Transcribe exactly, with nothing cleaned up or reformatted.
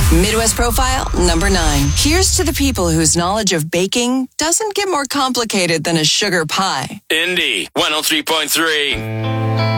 Midwest Profile, number nine. Here's to the people whose knowledge of baking doesn't get more complicated than a sugar pie. Indy one oh three point three.